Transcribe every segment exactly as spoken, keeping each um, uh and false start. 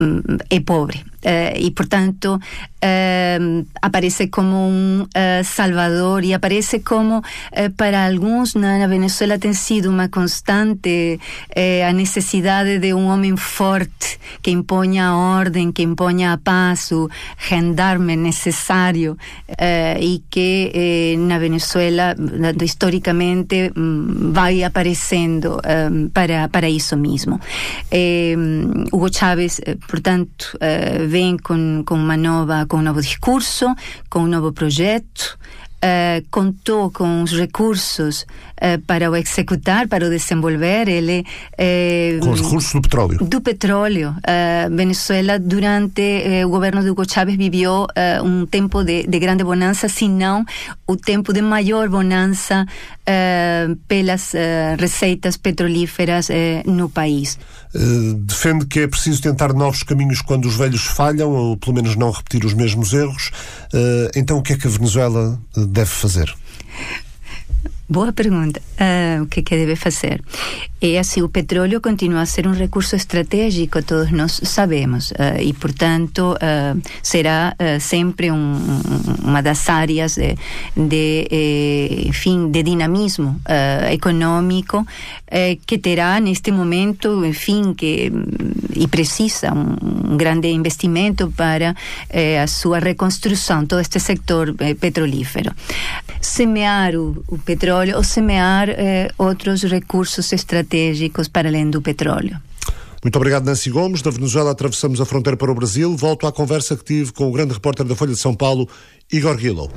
é pobre. Uh, e, portanto, uh, aparece como um uh, salvador, e aparece como, uh, para alguns na, na Venezuela tem sido uma constante uh, a necessidade de um homem forte que imponha a ordem, que imponha a paz, o gendarme necessário, uh, e que uh, na Venezuela historicamente um, vai aparecendo um, para, para isso mesmo. Uh, Hugo Chávez, uh, portanto, uh, vem com, com uma nova, com um novo discurso, com um novo projeto, uh, contou com os recursos uh, para o executar, para o desenvolver. Ele uh, com os recursos do petróleo. Do petróleo. Uh, Venezuela, durante uh, o governo de Hugo Chávez, viveu uh, um tempo de, de grande bonança, se não o tempo de maior bonança uh, pelas uh, receitas petrolíferas uh, no país. Uh, defende que é preciso tentar novos caminhos quando os velhos falham, ou pelo menos não repetir os mesmos erros. Uh, então o que é que a Venezuela deve fazer? Boa pergunta. Uh, o que, que deve fazer? É assim, o petróleo continua a ser um recurso estratégico, todos nós sabemos, uh, e, portanto, uh, será uh, sempre um, uma das áreas de, de, eh, enfim, de dinamismo uh, econômico eh, que terá neste momento, enfim, que, e precisa um, um grande investimento para eh, a sua reconstrução, todo este sector eh, petrolífero. Semear o, o petróleo ou semear eh, outros recursos estratégicos para além do petróleo. Muito obrigado, Nancy Gomes. Da Venezuela atravessamos a fronteira para o Brasil. Volto à conversa que tive com o grande repórter da Folha de São Paulo, Igor Guillow.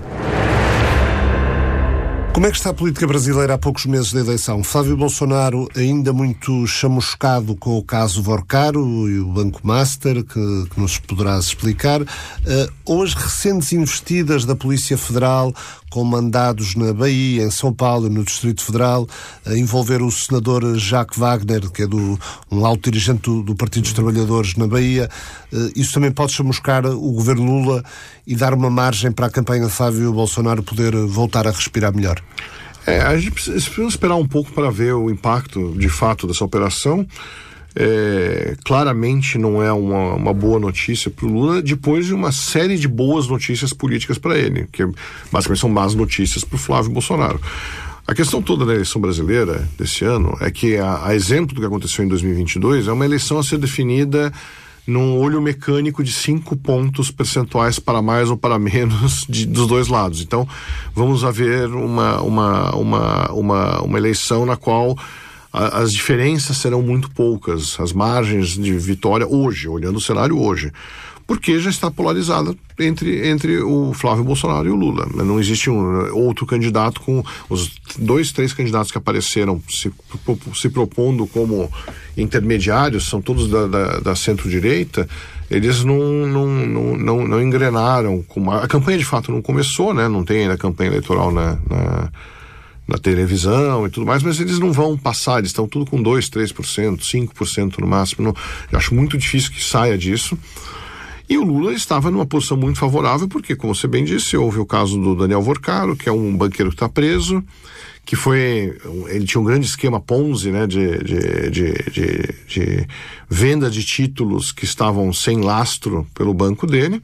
Como é que está a política brasileira há poucos meses da eleição? Flávio Bolsonaro ainda muito chamuscado com o caso Vorcaro e o Banco Master, que, que nos poderás explicar. Uh, ou as recentes investidas da Polícia Federal com mandados na Bahia, em São Paulo e no Distrito Federal, a envolver o senador Jacques Wagner, que é do, um alto dirigente do, do Partido dos Trabalhadores na Bahia. Uh, isso também pode chamuscar o governo Lula e dar uma margem para a campanha de Flávio Bolsonaro poder voltar a respirar melhor? É, a gente precisa, precisa esperar um pouco para ver o impacto de fato dessa operação. É, claramente não é uma, uma boa notícia para o Lula, depois de uma série de boas notícias políticas para ele, que basicamente são más notícias para o Flávio Bolsonaro. A questão toda da eleição brasileira desse ano é que, a, a exemplo do que aconteceu em dois mil e vinte e dois, é uma eleição a ser definida num olho mecânico de cinco pontos percentuais para mais ou para menos de, dos dois lados. Então, vamos haver uma, uma, uma, uma, uma eleição na qual a, as diferenças serão muito poucas, as margens de vitória hoje, olhando o cenário hoje, porque já está polarizada entre, entre o Flávio Bolsonaro e o Lula. Não existe um outro candidato, com os dois, três candidatos que apareceram se, se propondo como intermediários, são todos da, da, da centro-direita. Eles não, não, não, não, não engrenaram. Com a, a campanha de fato não começou, né? Não tem ainda campanha eleitoral na, na, na televisão e tudo mais, mas eles não vão passar, eles estão tudo com dois, três por cento, cinco por cento no máximo. Não, eu acho muito difícil que saia disso. E o Lula estava numa posição muito favorável, porque, como você bem disse, houve o caso do Daniel Vorcaro, que é um banqueiro que está preso, que foi, ele tinha um grande esquema Ponzi, né, de, de, de, de, de venda de títulos que estavam sem lastro pelo banco dele,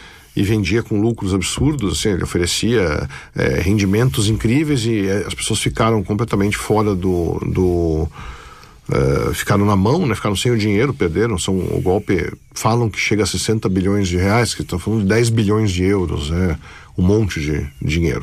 e vendia com lucros absurdos, assim, ele oferecia é, rendimentos incríveis, e é, as pessoas ficaram completamente fora do... do Uh, ficaram na mão, né? Ficaram sem o dinheiro, perderam, são, o golpe, falam que chega a sessenta bilhões de reais, que estão falando de dez bilhões de euros, é um monte de dinheiro.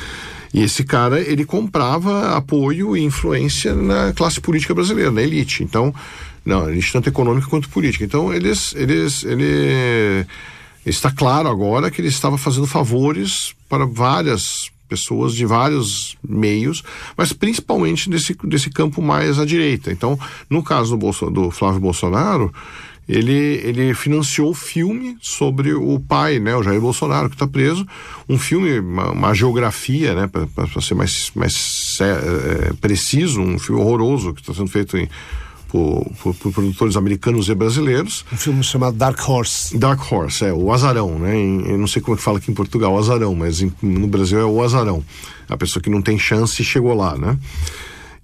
E esse cara, ele comprava apoio e influência na classe política brasileira, na elite. Então, não, elite tanto econômica quanto política. Então, eles, eles, ele, está claro agora que ele estava fazendo favores para várias pessoas de vários meios, mas principalmente desse, desse campo mais à direita. Então, no caso do, Bolso, do Flávio Bolsonaro, ele, ele financiou o filme sobre o pai, né, o Jair Bolsonaro, que está preso. Um filme, uma, uma geografia, né, para ser mais, mais é, preciso, um filme horroroso que está sendo feito em Por, por, por produtores americanos e brasileiros. Um filme chamado Dark Horse. Dark Horse, é, o Azarão, né? Em, eu não sei como é que fala aqui em Portugal, o Azarão, mas em, no Brasil é o Azarão. A pessoa que não tem chance chegou lá, né?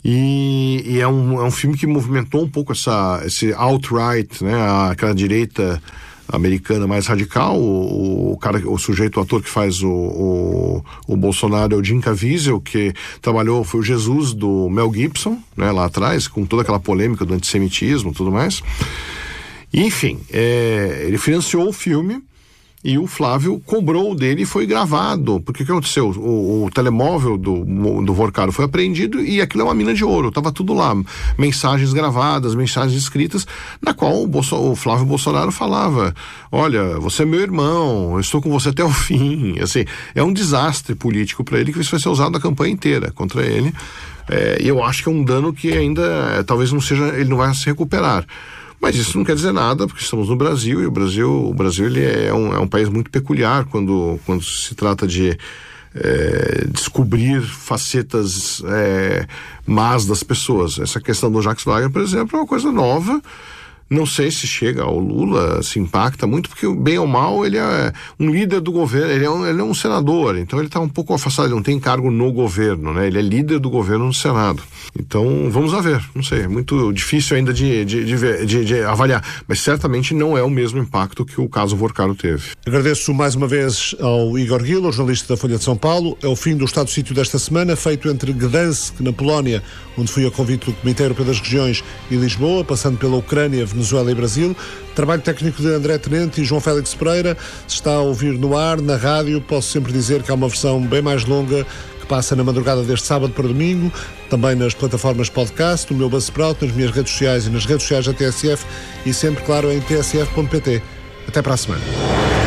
E, e é, um, é um filme que movimentou um pouco essa, esse alt-right, né, aquela direita americana mais radical. O, o cara, o sujeito, o ator que faz o, o, o Bolsonaro é o Jim Caviezel, que trabalhou, foi o Jesus do Mel Gibson, né, lá atrás, com toda aquela polêmica do antissemitismo e tudo mais. E, enfim, é, ele financiou o filme. E o Flávio cobrou dele e foi gravado. Porque o que aconteceu? O, o telemóvel do, do Vorcaro foi apreendido e aquilo é uma mina de ouro. Estava tudo lá. Mensagens gravadas, mensagens escritas, na qual o, Bolso, o Flávio Bolsonaro falava: olha, você é meu irmão, eu estou com você até o fim. Assim, é um desastre político para ele, que isso vai ser usado a campanha inteira contra ele. É, e eu acho que é um dano que ainda, é, talvez não seja, ele não vai se recuperar. Mas isso não quer dizer nada, porque estamos no Brasil, e o Brasil, o Brasil ele é, um, é um país muito peculiar quando, quando se trata de é, descobrir facetas é, más das pessoas. Essa questão do Jacques Wagner, por exemplo, é uma coisa nova. Não sei se chega ao Lula, se impacta muito, porque bem ou mal ele é um líder do governo, ele é um, ele é um senador, então ele está um pouco afastado, ele não tem cargo no governo, né? Ele é líder do governo no Senado. Então vamos a ver, não sei, é muito difícil ainda de, de, de, ver, de, de avaliar, mas certamente não é o mesmo impacto que o caso Vorcaro teve. Agradeço mais uma vez ao Igor Guila, jornalista da Folha de São Paulo. É o fim do Estado de Sítio desta semana, feito entre Gdansk, na Polónia, onde fui a convite do Comitê Europeu das Regiões, e Lisboa, passando pela Ucrânia, Venezuela e Brasil. Trabalho técnico de André Tenente e João Félix Pereira. Se está a ouvir no ar, na rádio, posso sempre dizer que há uma versão bem mais longa que passa na madrugada deste sábado para domingo, também nas plataformas podcast, no meu Buzzsprout, nas minhas redes sociais e nas redes sociais da T S F, e sempre, claro, em t s f ponto p t. Até para a semana.